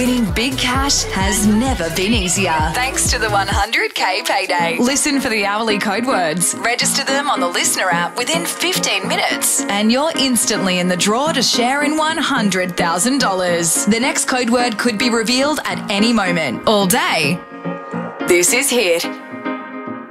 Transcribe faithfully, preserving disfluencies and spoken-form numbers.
Winning big cash has never been easier. Thanks to the one hundred K payday. Listen for the hourly code words. Register them on the Listener app within fifteen minutes, and you're instantly in the draw to share in one hundred thousand dollars. The next code word could be revealed at any moment, all day. This is Hit.